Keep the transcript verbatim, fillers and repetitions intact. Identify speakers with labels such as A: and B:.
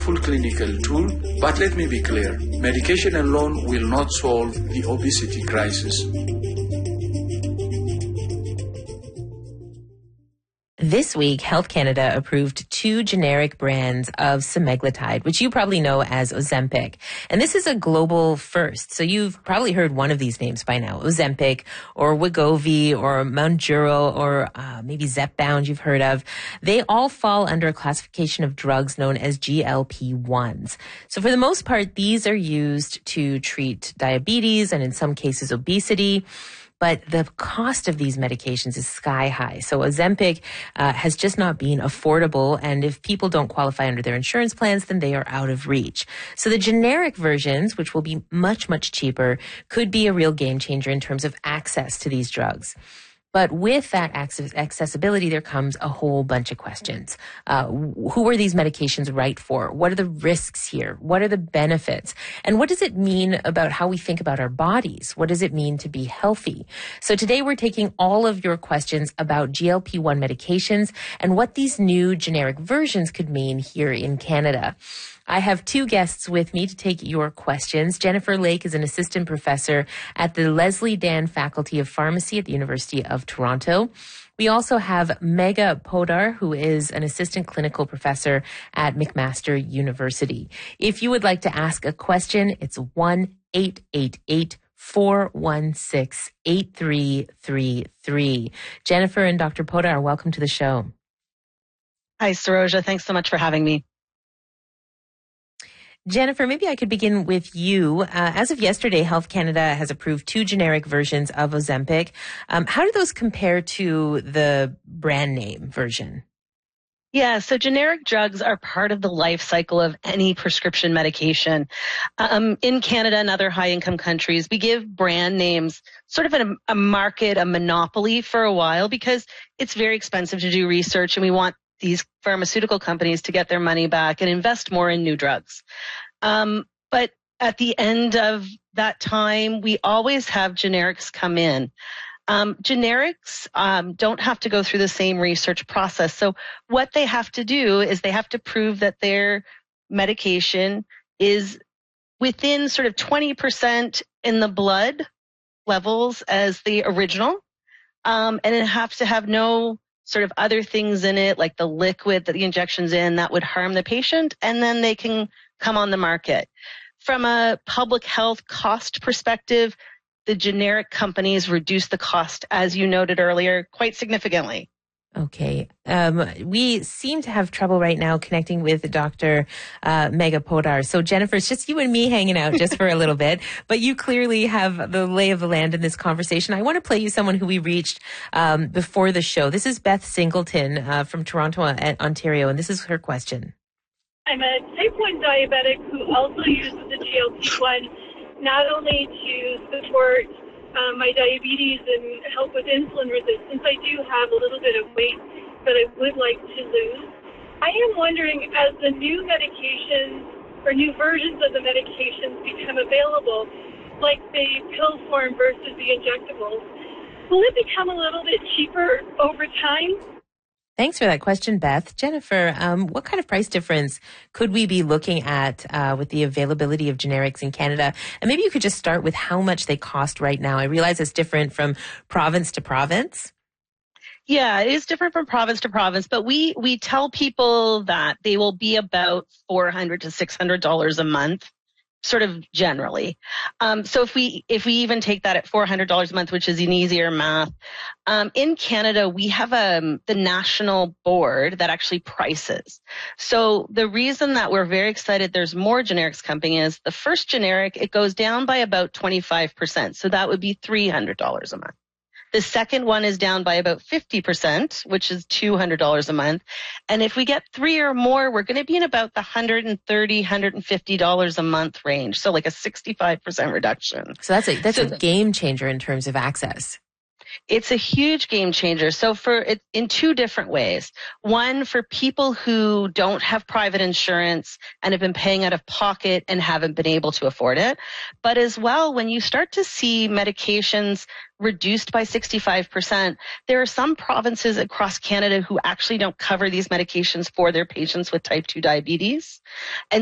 A: full clinical tool, but let me be clear, medication alone will not solve the obesity crisis.
B: This week, Health Canada approved two generic brands of semaglutide, which you probably know as Ozempic. And this is a global first. So you've probably heard one of these names by now, Ozempic or Wegovy or Mounjaro or uh, maybe Zepbound you've heard of. They all fall under a classification of drugs known as G L P ones. So for the most part, these are used to treat diabetes and in some cases obesity. But the cost of these medications is sky high. So Ozempic uh, has just not been affordable. And if people don't qualify under their insurance plans, then they are out of reach. So the generic versions, which will be much, much cheaper, could be a real game changer in terms of access to these drugs. But with that access, accessibility, there comes a whole bunch of questions. Uh, who are these medications right for? What are the risks here? What are the benefits? And what does it mean about how we think about our bodies? What does it mean to be healthy? So today we're taking all of your questions about G L P one medications and what these new generic versions could mean here in Canada. I have two guests with me to take your questions. Jennifer Lake is an assistant professor at the Leslie Dan Faculty of Pharmacy at the University of Toronto. We also have Megha Podar, who is an assistant clinical professor at McMaster University. If you would like to ask a question, it's one eight eight eight, four one six, eight three three three. Jennifer and Doctor Podar, welcome to the show.
C: Hi, Saroja. Thanks so much for having me.
B: Jennifer, maybe I could begin with you. Uh, as of yesterday, Health Canada has approved two generic versions of Ozempic. Um, how do those compare to the brand name version?
C: Yeah, so generic drugs are part of the life cycle of any prescription medication. Um, in Canada and other high-income countries, we give brand names sort of a, a market, a monopoly for a while because it's very expensive to do research and we want these pharmaceutical companies to get their money back and invest more in new drugs. Um, but at the end of that time, we always have generics come in. Um, generics um, don't have to go through the same research process. So what they have to do is they have to prove that their medication is within sort of twenty percent in the blood levels as the original. Um, and it has to have no sort of other things in it, like the liquid that the injection's in, that would harm the patient, and then they can come on the market. From a public health cost perspective, the generic companies reduce the cost, as you noted earlier, quite significantly.
B: Okay. Um, we seem to have trouble right now connecting with Doctor Uh, Megha Podar. So Jennifer, it's just you and me hanging out just for a little bit, but you clearly have the lay of the land in this conversation. I want to play you someone who we reached um, before the show. This is Beth Singleton uh, from Toronto, Ontario, and this is her question.
D: I'm a type one diabetic who also uses the G L P one not only to support Um, my diabetes and help with insulin resistance. I do have a little bit of weight that I would like to lose. I am wondering, as the new medications or new versions of the medications become available, like the pill form versus the injectables, will it become a little bit cheaper over time?
B: Thanks for that question, Beth. Jennifer, um, what kind of price difference could we be looking at uh, with the availability of generics in Canada? And maybe you could just start with how much they cost right now. I realize it's different from province to province.
C: Yeah, it is different from province to province, but we, we tell people that they will be about four hundred to six hundred dollars a month, sort of generally. Um, so if we, if we even take that at four hundred dollars a month, which is an easier math, um, in Canada, we have um, the national board that actually prices. So the reason that we're very excited there's more generics coming is the first generic, it goes down by about twenty-five percent. So that would be three hundred dollars a month. The second one is down by about fifty percent, which is two hundred dollars a month. And if we get three or more, we're going to be in about the one hundred thirty dollars, one hundred fifty dollars a month range. So like a sixty-five percent reduction.
B: So that's a, that's
C: so
B: a game changer in terms of access.
C: It's a huge game changer. So for it in two different ways. One, for people who don't have private insurance and have been paying out of pocket and haven't been able to afford it. But as well, when you start to see medications reduced by sixty-five percent, there are some provinces across Canada who actually don't cover these medications for their patients with type two diabetes. And